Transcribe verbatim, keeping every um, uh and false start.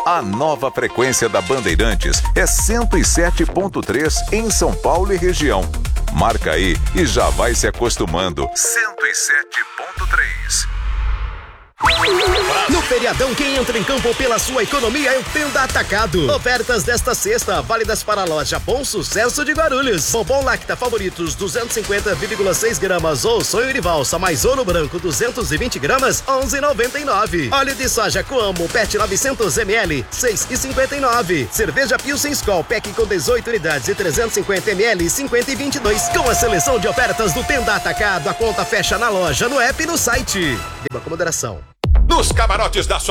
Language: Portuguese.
A nova frequência da Bandeirantes é cento e sete ponto três em São Paulo e região. Marca aí e já vai se acostumando. cento e sete ponto três. No feriadão, quem entra em campo pela sua economia é o Tenda Atacado. Ofertas desta sexta, válidas para a loja Bom Sucesso de Guarulhos. Bombom Lacta Favoritos duzentos e cinquenta vírgula seis gramas ou Sonho de Valsa mais ouro branco duzentos e vinte gramas, onze reais e noventa e nove centavos. Óleo de soja Coamo Pet novecentos mililitros, seis reais e cinquenta e nove centavos. Cerveja Pilsen Skol Pack com dezoito unidades e trezentos e cinquenta mililitros, cinquenta e vinte e dois. Com a seleção de ofertas do Tenda Atacado, a conta fecha na loja, no app e no site. Beba com moderação. Nos camarotes da